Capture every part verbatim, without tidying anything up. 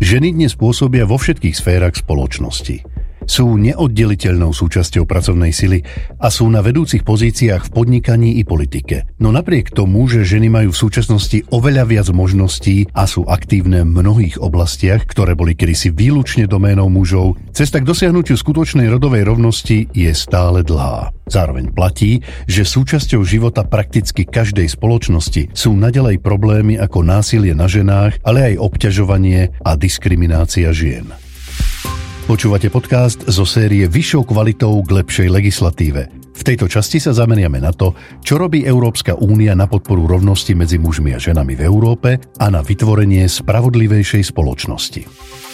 Ženy dnes pôsobia vo všetkých sférach spoločnosti. Sú neoddeliteľnou súčasťou pracovnej sily a sú na vedúcich pozíciách v podnikaní i politike. No napriek tomu, že ženy majú v súčasnosti oveľa viac možností a sú aktívne v mnohých oblastiach, ktoré boli kedysi výlučne doménou mužov, cesta k dosiahnutiu skutočnej rodovej rovnosti je stále dlhá. Zároveň platí, že súčasťou života prakticky každej spoločnosti sú naďalej problémy ako násilie na ženách, ale aj obťažovanie a diskriminácia žien. Počúvate podcast zo série Vyššou kvalitou k lepšej legislatíve. V tejto časti sa zameriame na to, čo robí Európska únia na podporu rovnosti medzi mužmi a ženami v Európe a na vytvorenie spravodlivejšej spoločnosti.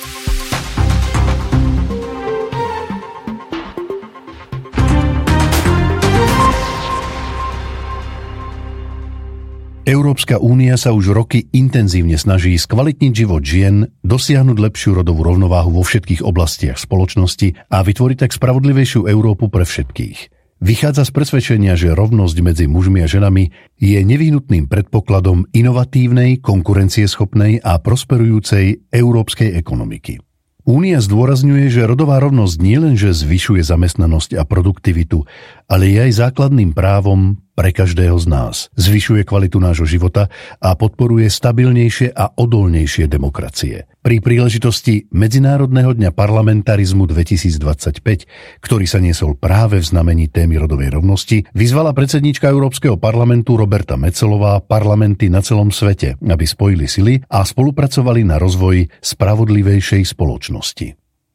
Európska únia sa už roky intenzívne snaží skvalitniť život žien, dosiahnuť lepšiu rodovú rovnováhu vo všetkých oblastiach spoločnosti a vytvoriť tak spravodlivejšiu Európu pre všetkých. Vychádza z presvedčenia, že rovnosť medzi mužmi a ženami je nevyhnutným predpokladom inovatívnej, konkurencieschopnej a prosperujúcej európskej ekonomiky. Únia zdôrazňuje, že rodová rovnosť nielenže zvyšuje zamestnanosť a produktivitu, ale je aj základným právom pre každého z nás. Zvyšuje kvalitu nášho života a podporuje stabilnejšie a odolnejšie demokracie. Pri príležitosti Medzinárodného dňa parlamentarizmu dvetisícdvadsaťpäť, ktorý sa niesol práve v znamení témy rodovej rovnosti, vyzvala predsedníčka Európskeho parlamentu Roberta Metsolová parlamenty na celom svete, aby spojili sily a spolupracovali na rozvoji spravodlivejšej spoločnosti.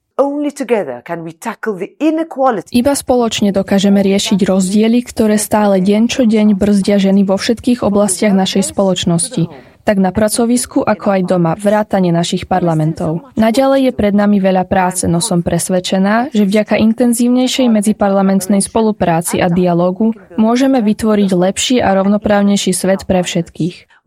Iba spoločne dokážeme riešiť rozdiely, ktoré stále deň čo deň brzdia ženy vo všetkých oblastiach našej spoločnosti, tak na pracovisku, ako aj doma, vrátane našich parlamentov. Naďalej je pred nami veľa práce, no som presvedčená, že vďaka intenzívnejšej medziparlamentnej spolupráci a dialógu môžeme vytvoriť lepší a rovnoprávnejší svet pre všetkých.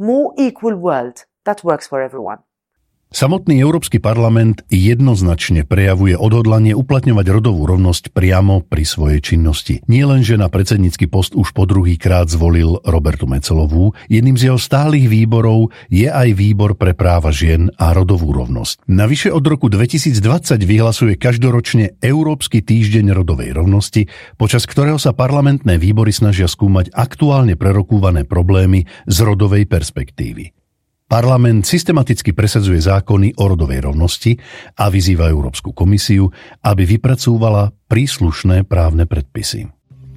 Samotný Európsky parlament jednoznačne prejavuje odhodlanie uplatňovať rodovú rovnosť priamo pri svojej činnosti. Nie len, že na predsednícky post už po druhý krát zvolil Robertu Metsolovú, jedným z jeho stálych výborov je aj výbor pre práva žien a rodovú rovnosť. Navyše od roku dvetisícdvadsať vyhlasuje každoročne Európsky týždeň rodovej rovnosti, počas ktorého sa parlamentné výbory snažia skúmať aktuálne prerokúvané problémy z rodovej perspektívy. Parlament systematicky presadzuje zákony o rodovej rovnosti a vyzýva Európsku komisiu, aby vypracúvala príslušné právne predpisy.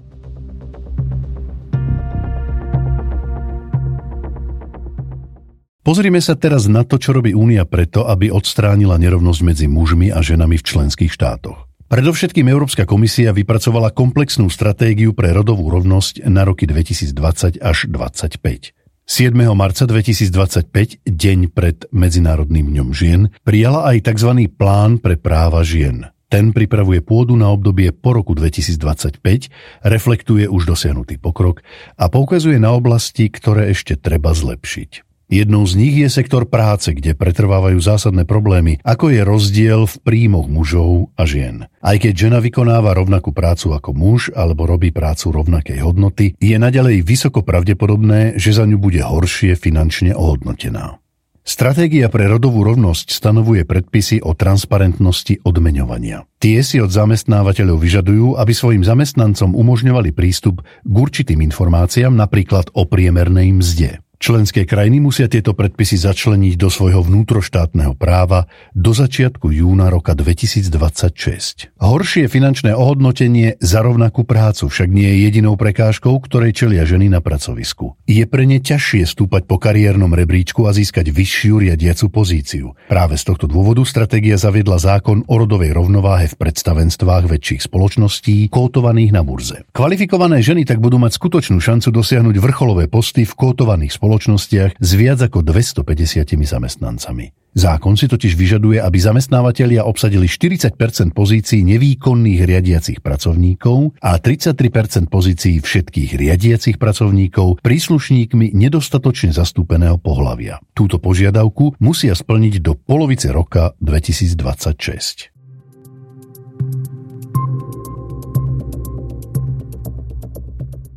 Pozrime sa teraz na to, čo robí Únia preto, aby odstránila nerovnosť medzi mužmi a ženami v členských štátoch. Predovšetkým Európska komisia vypracovala komplexnú stratégiu pre rodovú rovnosť na roky dvetisícdvadsať až dvadsaťpäť. siedmeho marca dvetisícdvadsaťpäť, deň pred Medzinárodným dňom žien, prijala aj tzv. Plán pre práva žien. Ten pripravuje pôdu na obdobie po roku dvetisícdvadsaťpäť, reflektuje už dosiahnutý pokrok a poukazuje na oblasti, ktoré ešte treba zlepšiť. Jednou z nich je sektor práce, kde pretrvávajú zásadné problémy, ako je rozdiel v príjmoch mužov a žien. Aj keď žena vykonáva rovnakú prácu ako muž alebo robí prácu rovnakej hodnoty, je naďalej vysoko pravdepodobné, že za ňu bude horšie finančne ohodnotená. Stratégia pre rodovú rovnosť stanovuje predpisy o transparentnosti odmeňovania. Tie si od zamestnávateľov vyžadujú, aby svojim zamestnancom umožňovali prístup k určitým informáciám, napríklad o priemernej mzde. Členské krajiny musia tieto predpisy začleniť do svojho vnútroštátneho práva do začiatku júna roka dvetisícdvadsaťšesť. Horšie finančné ohodnotenie za rovnakú prácu však nie je jedinou prekážkou, ktorej čelia ženy na pracovisku. Je pre ne ťažšie stúpať po kariérnom rebríčku a získať vyššiu riadiacu pozíciu. Práve z tohto dôvodu stratégia zaviedla zákon o rodovej rovnováhe v predstavenstvách väčších spoločností kótovaných na burze. Kvalifikované ženy tak budú mať skutočnú šancu dosiahnuť vrcholové posty v kótovaných spoločnostiach spoločnostiach s viac ako dvestopäťdesiat zamestnancami. Zákon si totiž vyžaduje, aby zamestnávatelia obsadili štyridsať percent pozícií nevýkonných riadiacich pracovníkov a tridsaťtri percent pozícií všetkých riadiacich pracovníkov príslušníkmi nedostatočne zastúpeného pohlavia. Túto požiadavku musia splniť do polovice roka dvetisícdvadsaťšesť. V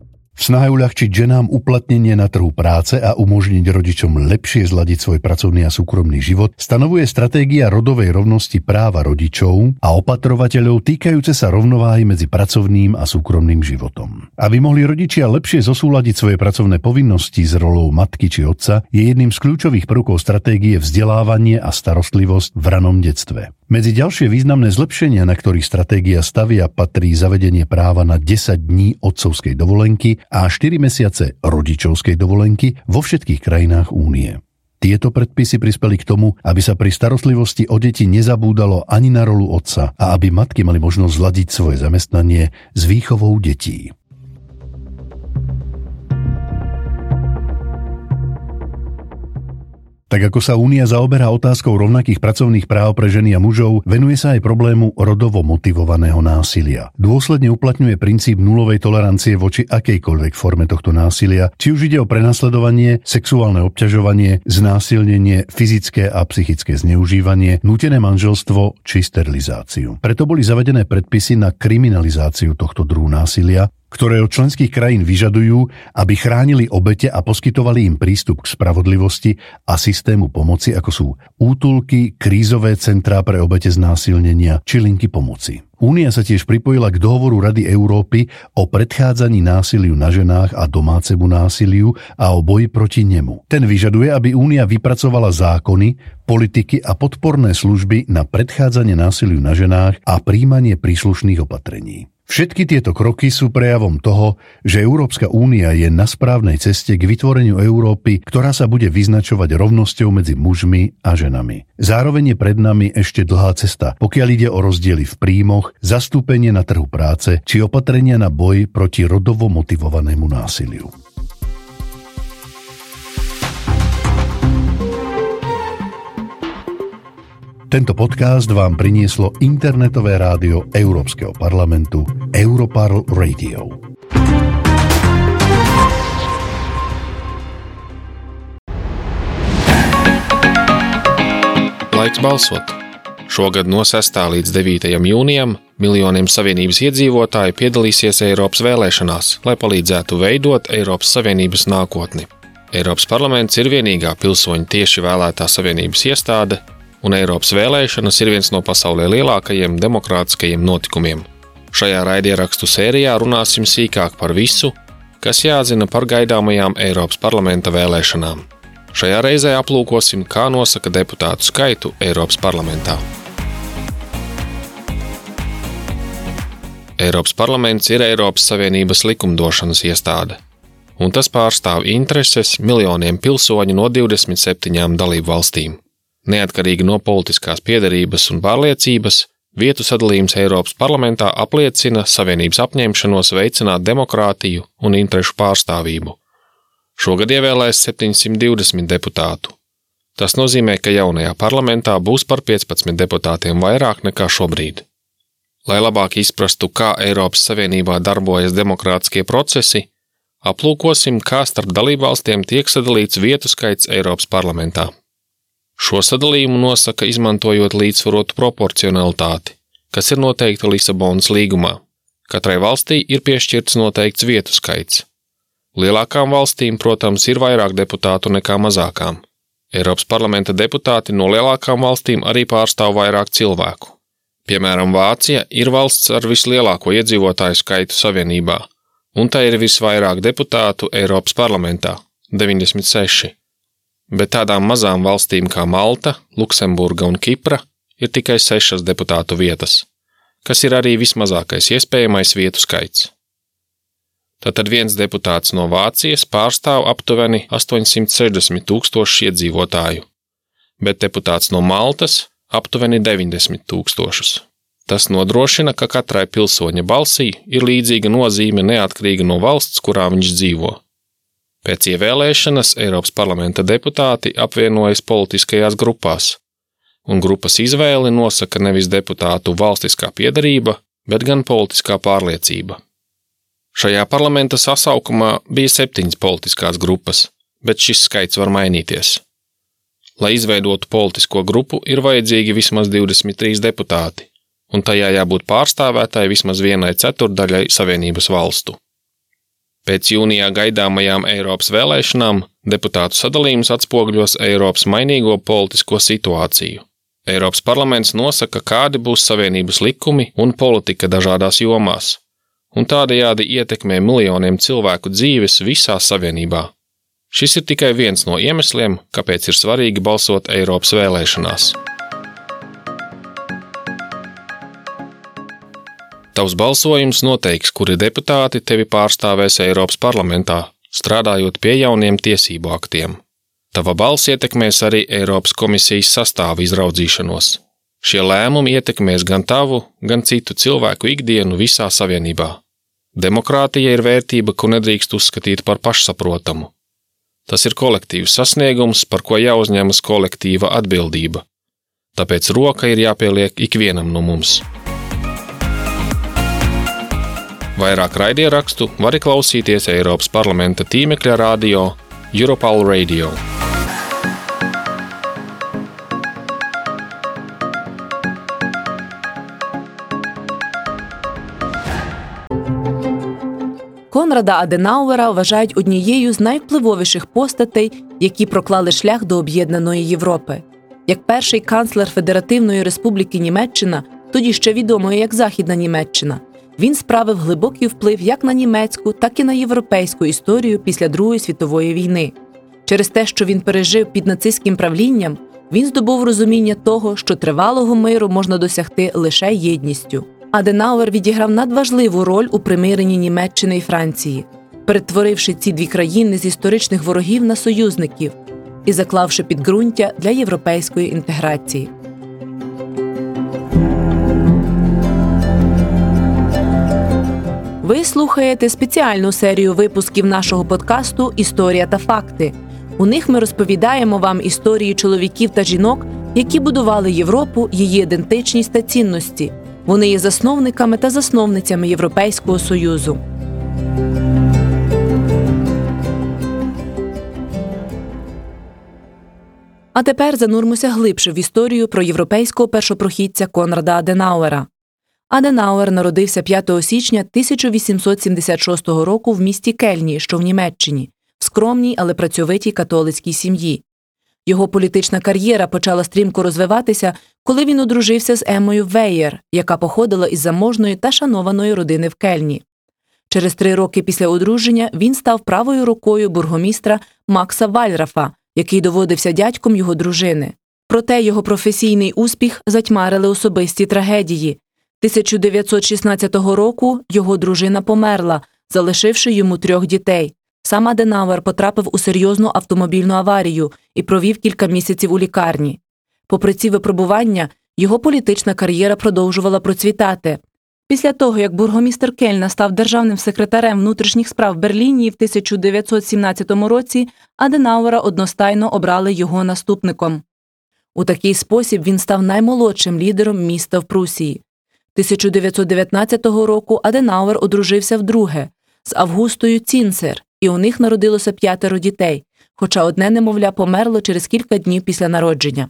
snahe uľahčiť ženám uplatnenie na trhu práce a umožniť rodičom lepšie zladiť svoj pracovný a súkromný život, stanovuje stratégia rodovej rovnosti práva rodičov a opatrovateľov týkajúce sa rovnováhy medzi pracovným a súkromným životom. Aby mohli rodičia lepšie zosúladiť svoje pracovné povinnosti s rolou matky či otca, je jedným z kľúčových prvkov stratégie vzdelávanie a starostlivosť v ranom detstve. Medzi ďalšie významné zlepšenia, na ktorých stratégia stavia, patrí zavedenie práva na desať dní otcovskej dovolenky a štyri mesiace rodičovskej dovolenky vo všetkých krajinách Únie. Tieto predpisy prispeli k tomu, aby sa pri starostlivosti o deti nezabúdalo ani na rolu otca a aby matky mali možnosť zladiť svoje zamestnanie s výchovou detí. Tak ako sa Únia zaoberá otázkou rovnakých pracovných práv pre ženy a mužov, venuje sa aj problému rodovo motivovaného násilia. Dôsledne uplatňuje princíp nulovej tolerancie voči akejkoľvek forme tohto násilia, či už ide o prenasledovanie, sexuálne obťažovanie, znásilnenie, fyzické a psychické zneužívanie, nútené manželstvo či sterilizáciu. Preto boli zavedené predpisy na kriminalizáciu tohto druhu násilia, ktoré od členských krajín vyžadujú, aby chránili obete a poskytovali im prístup k spravodlivosti a systému pomoci, ako sú útulky, krízové centrá pre obete znásilnenia či linky pomoci. Únia sa tiež pripojila k dohovoru Rady Európy o predchádzaní násiliu na ženách a domácemu násiliu a o boji proti nemu. Ten vyžaduje, aby Únia vypracovala zákony, politiky a podporné služby na predchádzanie násiliu na ženách a prijímanie príslušných opatrení. Všetky tieto kroky sú prejavom toho, že Európska únia je na správnej ceste k vytvoreniu Európy, ktorá sa bude vyznačovať rovnosťou medzi mužmi a ženami. Zároveň je pred nami ešte dlhá cesta, pokiaľ ide o rozdiely v príjmoch, zastúpenie na trhu práce či opatrenia na boj proti rodovo motivovanému násiliu. Tento podcast vám prinieslo internetové rádio Európskeho parlamentu Europarl Radio. Laiks balsot. Šogad no sestā līdz devītajam jūnijam miljoniem Savienības iedzīvotāji piedalīsies Eiropas vēlēšanās, lai palīdzētu veidot Eiropas Savienības nākotni. Eiropas parlaments ir vienīgā pilsoņu tieši vēlētā Savienības iestāde, un Eiropas vēlēšanas ir viens no pasaulē lielākajiem demokrātiskajiem notikumiem. Šajā raidierakstu sērijā runāsim sīkāk par visu, kas jāzina par gaidāmajām Eiropas parlamenta vēlēšanām. Šajā reizē aplūkosim, kā nosaka deputātu skaitu Eiropas parlamentā. Eiropas parlaments ir Eiropas Savienības likumdošanas iestāde, un tas pārstāv intereses miljoniem pilsoņu no divdesmit septiņām dalību valstīm. Neatkarīgi no politiskās piederības un pārliecības, vietu sadalījums Eiropas parlamentā apliecina Savienības apņemšanos veicināt demokrātiju un interešu pārstāvību. Šogad ievēlēs septiņsimt divdesmit deputātu. Tas nozīmē, ka jaunajā parlamentā būs par piecpadsmit deputātiem vairāk nekā šobrīd. Lai labāk izprastu, kā Eiropas Savienībā darbojas demokrātiskie procesi, aplūkosim, kā starp dalībvalstiem tiek sadalīts vietu skaits Eiropas parlamentā. Šo sadalījumu nosaka izmantojot līdzsvarotu proporcionalitāti, kas ir noteikta Lisabonas līgumā. Katrai valstī ir piešķirts noteikts vietu skaits. Lielākām valstīm, protams, ir vairāk deputātu nekā mazākām. Eiropas parlamenta deputāti no lielākām valstīm arī pārstāv vairāk cilvēku. Piemēram, Vācija ir valsts ar vislielāko iedzīvotāju skaitu Savienībā, un tā ir visvairāk deputātu Eiropas parlamentā – deviņdesmit seši. Bet tādām mazām valstīm kā Malta, Luksemburga un Kipra ir tikai sešas deputātu vietas, kas ir arī vismazākais iespējamais vietu skaits. Tātad viens deputāts no Vācijas pārstāv aptuveni astoņsimt sešdesmit tūkstoši iedzīvotāju, bet deputāts no Maltas aptuveni deviņdesmit tūkstošus. Tas nodrošina, ka katrai pilsoņa balsī ir līdzīga nozīme neatkarīga no valsts, kurā viņš dzīvo. Pēc ievēlēšanas Eiropas parlamenta deputāti apvienojas politiskajās grupās, un grupas izvēli nosaka nevis deputātu valstiskā piederība, bet gan politiskā pārliecība. Šajā parlamenta sasaukumā bija septiņas politiskās grupas, bet šis skaits var mainīties. Lai izveidotu politisko grupu, ir vajadzīgi vismaz divdesmit trīs deputāti, un tajā jābūt pārstāvētai vismaz vienai ceturdaļai Savienības valstu. Pēc jūnijā gaidāmajām Eiropas vēlēšanām deputātu sadalījums atspoguļos Eiropas mainīgo politisko situāciju. Eiropas parlaments nosaka, kādi būs Savienības likumi un politika dažādās jomās, un tādējādi ietekmē miljoniem cilvēku dzīves visā Savienībā. Šis ir tikai viens no iemesliem, kāpēc ir svarīgi balsot Eiropas vēlēšanās. Tavs balsojums noteiks, kuri deputāti tevi pārstāvēs Eiropas parlamentā, strādājot pie jauniem tiesību aktiem. Tava balss ietekmēs arī Eiropas komisijas sastāvu izraudzīšanos. Šie lēmumi ietekmēs gan tavu, gan citu cilvēku ikdienu visā Savienībā. Demokrātija ir vērtība, ko nedrīkst uzskatīt par pašsaprotamu. Tas ir kolektīvs sasniegums, par ko jāuzņemas kolektīva atbildība. Tāpēc roka ir jāpieliek ikvienam no mums. Vairāk raidierakstu vari klausīties Eiropas parlamenta tīmekļa radio Europal Radio. Конрада Аденауера вважають однією з найвпливовіших постатей, які проклали шлях до об'єднаної Європи. Як перший канцлер Федеративної Республіки Німеччина, тоді ще відомої як Західна Німеччина, він справив глибокий вплив як на німецьку, так і на європейську історію після Другої світової війни. Через те, що він пережив під нацистським правлінням, він здобув розуміння того, що тривалого миру можна досягти лише єдністю. Аденауер відіграв надважливу роль у примиренні Німеччини і Франції, перетворивши ці дві країни з історичних ворогів на союзників і заклавши підґрунтя для європейської інтеграції. Ви слухаєте спеціальну серію випусків нашого подкасту «Історія та факти». У них ми розповідаємо вам історії чоловіків та жінок, які будували Європу, її ідентичність та цінності. Вони є засновниками та засновницями Європейського Союзу. А тепер занурмося глибше в історію про європейського першопрохідця Конрада Аденауера. Аденауер народився п'ятого січня тисяча вісімсот сімдесят шостого року в місті Кельні, що в Німеччині, в скромній, але працьовитій католицькій сім'ї. Його політична кар'єра почала стрімко розвиватися, коли він одружився з Еммою Веєр, яка походила із заможної та шанованої родини в Кельні. Через три роки після одруження він став правою рукою бургомістра Макса Вальрафа, який доводився дядьком його дружини. Проте його професійний успіх затьмарили особисті трагедії. тисяча дев'ятсот шістнадцятого року його дружина померла, залишивши йому трьох дітей. Сам Аденауер потрапив у серйозну автомобільну аварію і провів кілька місяців у лікарні. Попри ці випробування, його політична кар'єра продовжувала процвітати. Після того, як бургомістр Кельна став державним секретарем внутрішніх справ в Берліні в тисяча дев'ятсот сімнадцятому році, Аденауера одностайно обрали його наступником. У такий спосіб він став наймолодшим лідером міста в Прусії. тисяча дев'ятсот дев'ятнадцятого року Аденауер одружився вдруге з Августою Цінцер, і у них народилося п'ятеро дітей, хоча одне немовля померло через кілька днів після народження.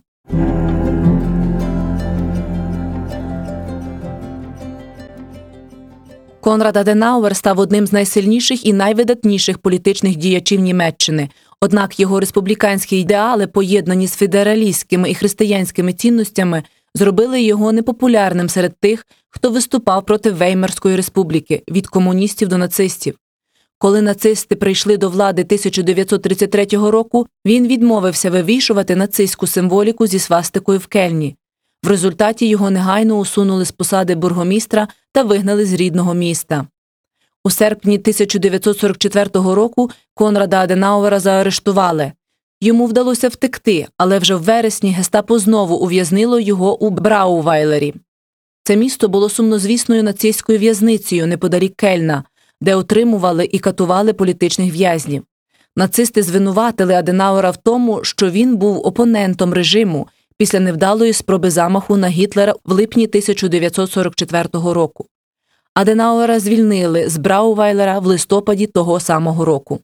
Конрад Аденауер став одним з найсильніших і найвидатніших політичних діячів Німеччини, однак його республіканські ідеали, поєднані з федералістськими і християнськими цінностями, зробили його непопулярним серед тих, хто виступав проти Веймарської республіки, від комуністів до нацистів. Коли нацисти прийшли до влади тисяча дев'ятсот тридцять третього року, він відмовився вивішувати нацистську символіку зі свастикою в Кельні. В результаті його негайно усунули з посади бургомістра та вигнали з рідного міста. У серпні тисяча дев'ятсот сорок четвертого року Конрада Аденауера заарештували. Йому вдалося втекти, але вже в вересні гестапо знову ув'язнило його у Браувайлері. Це місто було сумнозвісною нацистською в'язницею неподалік Кельна, де отримували і катували політичних в'язнів. Нацисти звинуватили Аденауера в тому, що він був опонентом режиму після невдалої спроби замаху на Гітлера в липні тисяча дев'ятсот сорок четвертого року. Аденауера звільнили з Браувайлера в листопаді того самого року.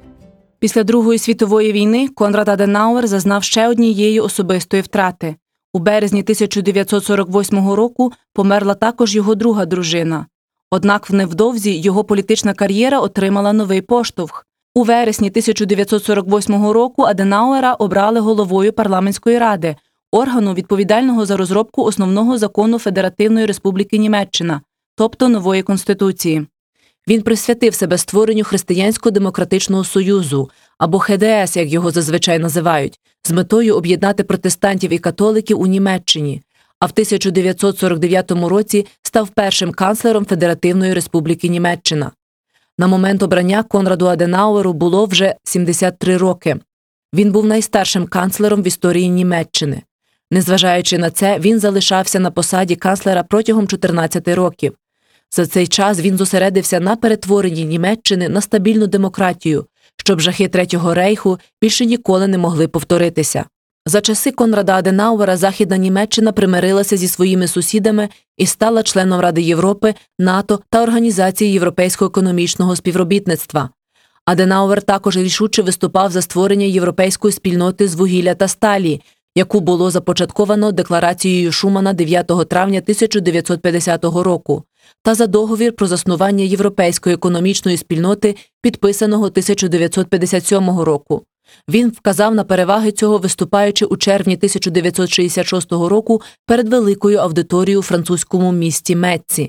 Після Другої світової війни Конрад Аденауер зазнав ще однієї особистої втрати. У березні тисяча дев'ятсот сорок восьмого року померла також його друга дружина. Однак невдовзі його політична кар'єра отримала новий поштовх. У вересні тисяча дев'ятсот сорок восьмого року Аденауера обрали головою парламентської ради, органу, відповідального за розробку основного закону Федеративної Республіки Німеччина, тобто нової конституції. Він присвятив себе створенню Християнсько-демократичного союзу, або Х Д С, як його зазвичай називають, з метою об'єднати протестантів і католиків у Німеччині, а в тисяча дев'ятсот сорок дев'ятому році став першим канцлером Федеративної Республіки Німеччина. На момент обрання Конраду Аденауеру було вже сімдесят три роки. Він був найстаршим канцлером в історії Німеччини. Незважаючи на це, він залишався на посаді канцлера протягом чотирнадцяти років. За цей час він зосередився на перетворенні Німеччини на стабільну демократію, щоб жахи Третього рейху більше ніколи не могли повторитися. За часи Конрада Аденауера Західна Німеччина примирилася зі своїми сусідами і стала членом Ради Європи, НАТО та Організації Європейського економічного співробітництва. Аденауер також рішуче виступав за створення європейської спільноти з вугілля та сталі, яку було започатковано декларацією Шумана дев'ятого травня тисяча дев'ятсот п'ятдесятого року, та за договір про заснування Європейської економічної спільноти, підписаного тисяча дев'ятсот п'ятдесят сьомого року. Він вказав на переваги цього, виступаючи у червні тисяча дев'ятсот шістдесят шостого року перед великою аудиторією у французькому місті Метці.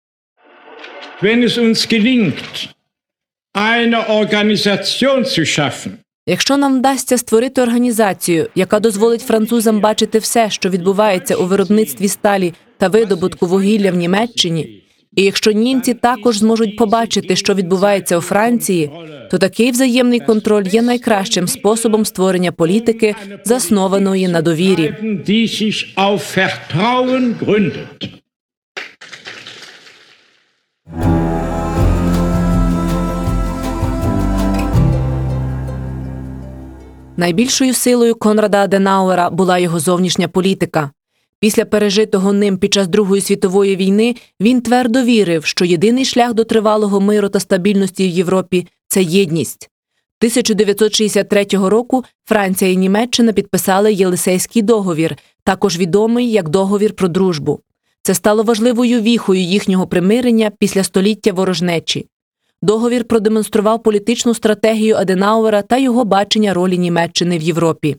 Wenn es uns gelingt, eine Organisation zu schaffen, Якщо нам вдасться створити організацію, яка дозволить французам бачити все, що відбувається у виробництві сталі та видобутку вугілля в Німеччині, і якщо німці також зможуть побачити, що відбувається у Франції, то такий взаємний контроль є найкращим способом створення політики, заснованої на довірі. die sich auf Vertrauen gründet. Найбільшою силою Конрада Аденауера була його зовнішня політика. Після пережитого ним під час Другої світової війни він твердо вірив, що єдиний шлях до тривалого миру та стабільності в Європі – це єдність. тисяча дев'ятсот шістдесят третього року Франція і Німеччина підписали Єлисейський договір, також відомий як договір про дружбу. Це стало важливою віхою їхнього примирення після століття ворожнечі. Договір продемонстрував політичну стратегію Аденауера та його бачення ролі Німеччини в Європі.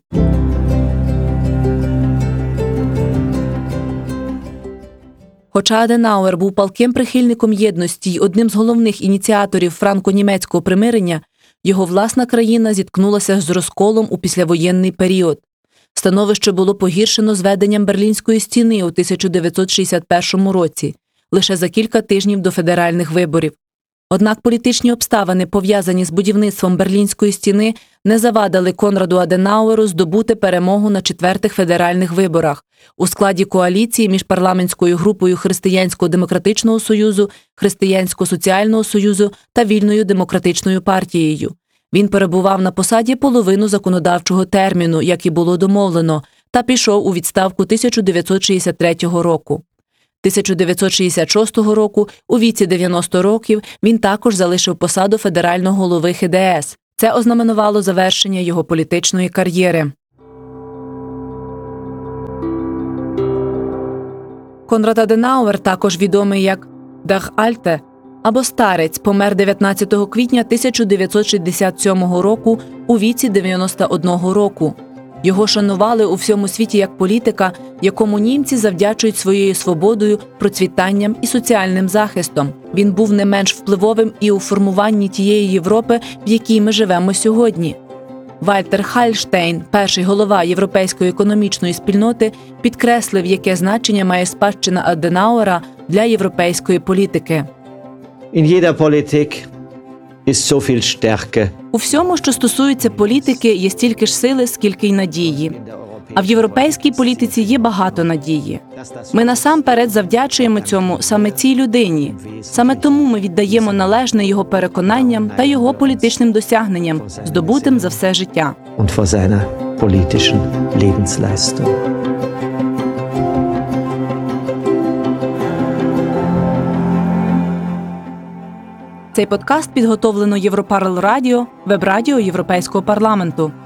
Хоча Аденауер був палким прихильником єдності й одним з головних ініціаторів франко-німецького примирення, його власна країна зіткнулася з розколом у післявоєнний період. Становище було погіршено зведенням Берлінської стіни у тисяча дев'ятсот шістдесят першому році, лише за кілька тижнів до федеральних виборів. Однак політичні обставини, пов'язані з будівництвом Берлінської стіни, не завадили Конраду Аденауеру здобути перемогу на четвертих федеральних виборах у складі коаліції між парламентською групою Християнсько-демократичного союзу, Християнсько-соціального союзу та Вільною демократичною партією. Він перебував на посаді половину законодавчого терміну, як і було домовлено, та пішов у відставку тисяча дев'ятсот шістдесят третього року. тисяча дев'ятсот шістдесят шостого року, у віці дев'яноста років, він також залишив посаду федерального голови Х Д С. Це ознаменувало завершення його політичної кар'єри. Конрад Аденауер, також відомий як «Der Alte» або «Старець», помер дев'ятнадцятого квітня тисяча дев'ятсот шістдесят сьомого року у віці дев'яноста одного року. Його шанували у всьому світі як політика, якому німці завдячують своєю свободою, процвітанням і соціальним захистом. Він був не менш впливовим і у формуванні тієї Європи, в якій ми живемо сьогодні. Вальтер Хальштейн, перший голова Європейської економічної спільноти, підкреслив, яке значення має спадщина Аденауера для європейської політики. In jeder Politik ist so viel Stärke. У всьому, що стосується політики, є стільки ж сили, скільки й надії. А в європейській політиці є багато надії. Ми насамперед завдячуємо цьому саме цій людині. Саме тому ми віддаємо належне його переконанням та його політичним досягненням, здобутим за все життя. Und vor seiner politischen Lebensleistung. Цей подкаст підготовлено Європарл Радіо, веб-радіо Європейського парламенту.